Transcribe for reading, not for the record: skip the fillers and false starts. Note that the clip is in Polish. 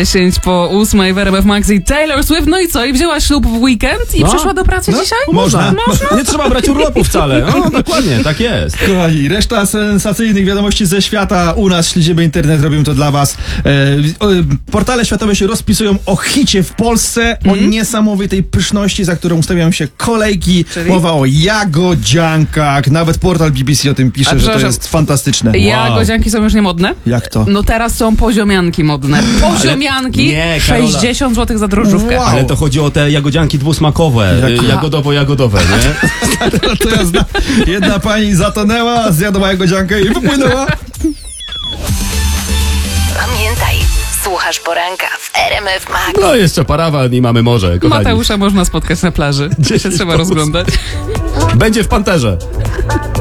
10 po 8 w RMF Max i Taylor Swift. No i co? I wzięła ślub w weekend i przyszła do pracy dzisiaj? Można. Nie trzeba brać urlopu wcale. No dokładnie, tak jest. Kochani, reszta sensacyjnych wiadomości ze świata u nas, śledzimy internet, robimy to dla was. Portale światowe się rozpisują o hicie w Polsce, o niesamowitej pyszności, za którą ustawiają się kolejki. Czyli? Mowa o jagodziankach. Nawet portal BBC o tym pisze, że to jest fantastyczne. Jagodzianki są już niemodne? Jak to? No teraz są poziomianki modne. Poziomianki, nie, Karola. 60 zł za drożdżówkę. Wow. Ale to chodzi o te jagodzianki dwusmakowe, jagodowo-jagodowe, nie? To ja znam. Jedna pani zatonęła, zjadła jagodziankę i wypłynęła. Pamiętaj, słuchasz poranka w RMF Max. No jeszcze parawan i mamy morze, kochani. Mateusza można spotkać na plaży. Gdzie się trzeba rozglądać. Będzie w Panterze.